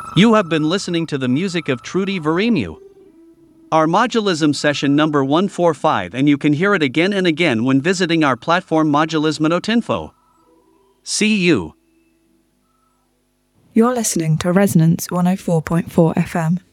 You have been listening to the music of Trudy Veremiu. Our modulism session number 145, and you can hear it again and again when visiting our platform modulism.info. See you. You're listening to Resonance 104.4 FM.